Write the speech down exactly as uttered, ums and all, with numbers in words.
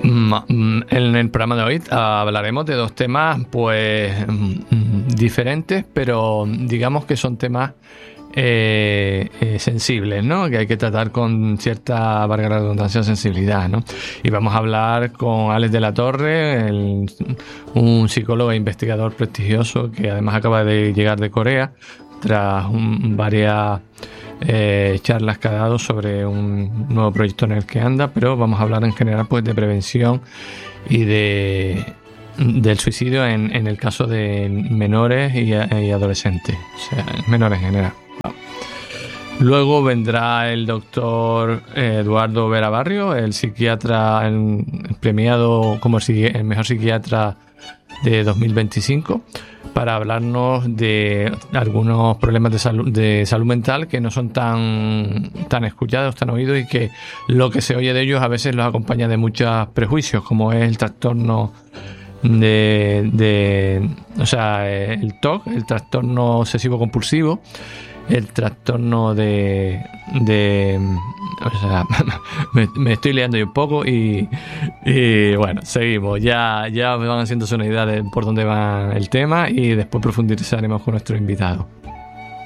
En el programa de hoy hablaremos de dos temas pues diferentes, pero digamos que son temas eh, eh, sensibles, ¿no? Que hay que tratar con cierta, valga la redundancia, sensibilidad, ¿no? Y vamos a hablar con Alex de la Torre, el, un psicólogo e investigador prestigioso que además acaba de llegar de Corea tras un, varias Eh, charlas que ha dado sobre un nuevo proyecto en el que anda, pero vamos a hablar en general pues de prevención y de del suicidio en, en el caso de menores y, y adolescentes, o sea, menores en general. Luego vendrá el doctor Eduardo Vera Barrio, el psiquiatra, el, el premiado como el, el mejor psiquiatra de dos mil veinticinco, para hablarnos de algunos problemas de salud, de salud mental que no son tan, tan escuchados, tan oídos, y que lo que se oye de ellos a veces los acompaña de muchos prejuicios, como es el trastorno de, de o sea, el T O C, el trastorno obsesivo compulsivo, el trastorno de, de o sea, me, me estoy liando yo un poco y, y bueno, seguimos, ya, ya me van haciéndose una idea de por dónde va el tema y después profundizaremos con nuestro invitado.